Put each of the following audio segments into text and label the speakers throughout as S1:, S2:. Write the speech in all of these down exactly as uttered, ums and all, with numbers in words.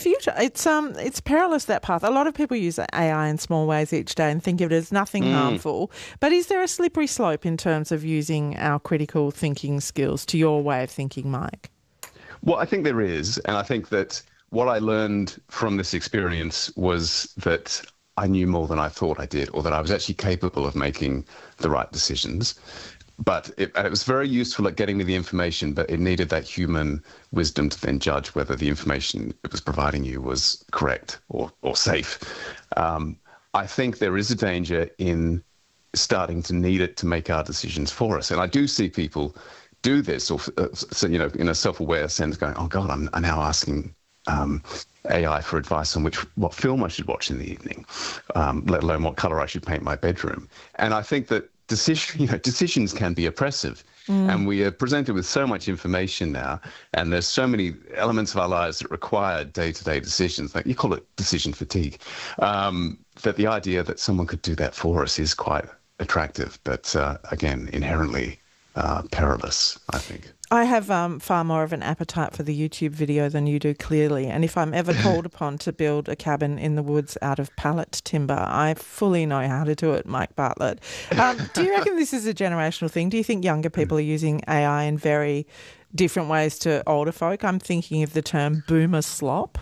S1: future. It's um, it's perilous, that path. A lot of people use A I in small ways each day and think of it as nothing
S2: Mm.
S1: harmful. But is there a slippery slope in terms of using our critical thinking skills to your way of thinking, Mike?
S2: Well, I think there is. And I think that what I learned from this experience was that I knew more than I thought I did, or that I was actually capable of making the right decisions. But it, and it was very useful at getting me the information, but it needed that human wisdom to then judge whether the information it was providing you was correct or, or safe. Um, I think there is a danger in starting to need it to make our decisions for us. And I do see people do this, or uh, so, you know, in a self-aware sense, going, "Oh God, I'm, I'm now asking um, A I for advice on which what film I should watch in the evening, um, let alone what color I should paint my bedroom." And I think that decision, you know, decisions can be oppressive, mm. and we are presented with so much information now, and there's so many elements of our lives that require day-to-day decisions. Like you call it decision fatigue. Um, that the idea that someone could do that for us is quite attractive, but uh, again, inherently uh, perilous, I think.
S1: I have um, far more of an appetite for the YouTube video than you do, clearly. And if I'm ever called upon to build a cabin in the woods out of pallet timber, I fully know how to do it, Mike Bartlett. Um, do you reckon this is a generational thing? Do you think younger people are using A I in very different ways to older folk? I'm thinking of the term boomer slop.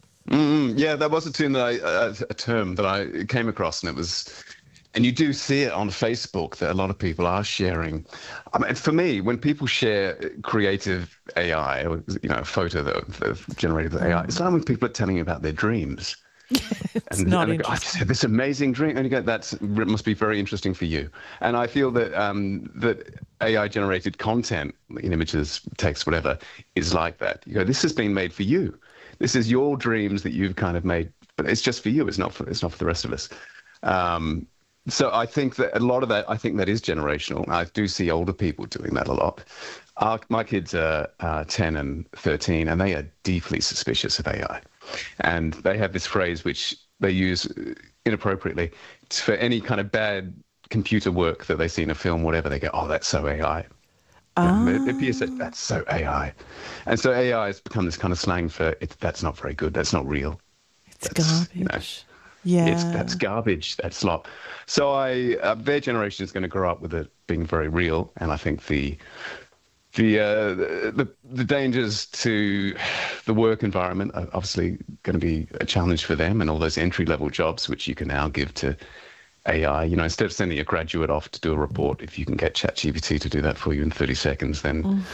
S2: Mm, yeah, that was a term that I, uh, a term that I came across, and it was... And you do see it on Facebook that a lot of people are sharing. I mean, for me, when people share creative A I, or, you know, a photo that they've generated with A I, it's like when people are telling you about their dreams.
S1: It's
S2: and,
S1: not
S2: and go, I just had this amazing dream, and you go, that must be very interesting for you. And I feel that um, that A I-generated content, in images, text, whatever, is like that. You go, this has been made for you. This is your dreams that you've kind of made, but it's just for you. It's not for it's not for the rest of us. Um, So I think that a lot of that, I think that is generational. I do see older people doing that a lot. Our, my kids are uh, ten and thirteen, and they are deeply suspicious of A I. And they have this phrase which they use inappropriately for any kind of bad computer work that they see in a film, whatever. They go, "Oh, that's so A I."
S1: Oh.
S2: It appears that that's so A I. And so A I has become this kind of slang for, it, that's not very good, that's not real.
S1: It's
S2: that's,
S1: garbage.
S2: You know,
S1: Yeah,
S2: it's, that's garbage, that's slop. So I, uh, their generation is going to grow up with it being very real, and I think the the uh, the, the dangers to the work environment are obviously going to be a challenge for them, and all those entry level jobs which you can now give to A I. You know, instead of sending a graduate off to do a report, if you can get ChatGPT to do that for you in thirty seconds, then mm.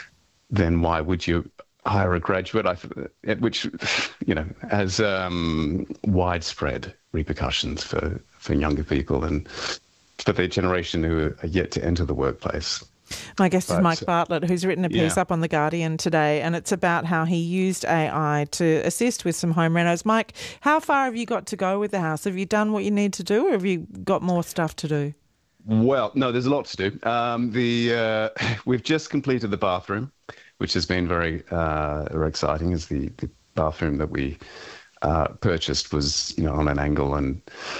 S2: then why would you hire a graduate, I, which, you know, has um, widespread repercussions for, for younger people and for their generation who are yet to enter the workplace.
S1: My guest
S2: but,
S1: is Mike Bartlett, who's written a piece
S2: yeah.
S1: up on The Guardian today, and it's about how he used A I to assist with some home renos. Mike, how far have you got to go with the house? Have you done what you need to do, or have you got more stuff to do?
S2: Well, no, there's a lot to do. Um, the uh, we've just completed the bathroom, which has been very, uh, very exciting. As the, the bathroom that we uh, purchased was, you know, on an angle and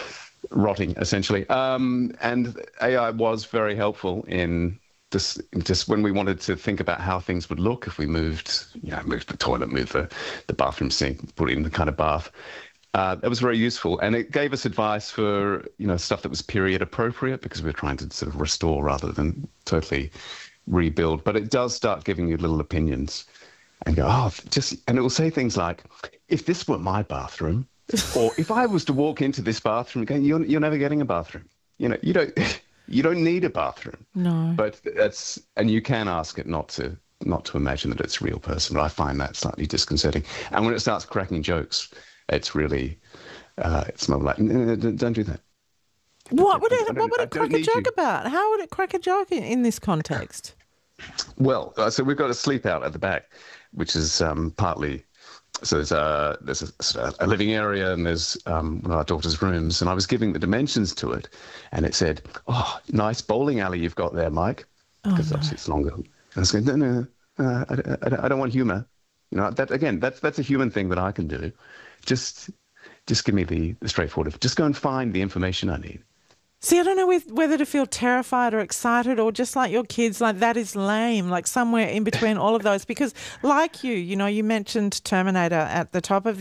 S2: rotting essentially. Um, and A I was very helpful in just, just when we wanted to think about how things would look if we moved, you know, moved the toilet, moved the, the bathroom sink, put it in the kind of bath. Uh, that was very useful, and it gave us advice for, you know, stuff that was period appropriate, because we were trying to sort of restore rather than totally rebuild. But it does start giving you little opinions and go, oh, just, and it will say things like, if this were my bathroom, or if I was to walk into this bathroom, again, you're, you're never getting a bathroom. You know, you don't, you don't need a bathroom.
S1: No.
S2: But that's, and you can ask it not to, not to imagine that it's a real person. But I find that slightly disconcerting. And when it starts cracking jokes, it's really, uh, it's not like, no, no, no, don't do that.
S1: What would it, what would it crack a joke
S2: you.
S1: about? How would it crack a joke in, in this context?
S2: Well, uh, so we've got a sleep out at the back, which is um, partly, so there's a, there's a, a living area and there's um, one of our daughter's rooms, and I was giving the dimensions to it, and it said, oh, nice bowling alley you've got there, Mike, because oh, no. obviously it's longer. And I was going, no, no, no, I, I, I don't want humour. You know, that again, that's that's a human thing that I can do. Just, just give me the, the straightforward. Just go and find the information I need.
S1: See, I don't know whether to feel terrified or excited or just like your kids, like that is lame, like somewhere in between all of those. Because like you, you know, you mentioned Terminator at the top of